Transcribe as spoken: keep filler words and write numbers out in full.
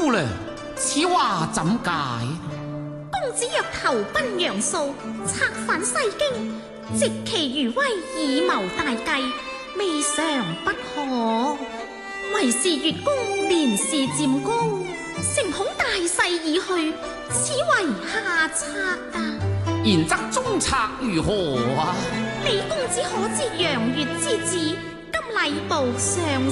姑娘，此話怎解？ 公子若投奔楊素，策反西京，藉其餘威以謀大計，未嘗不可。唯是月宮年事漸高，誠恐大勢已去，此為下策啊！ 然則中策如何啊？ 李公子可知楊越之志，今禮部尚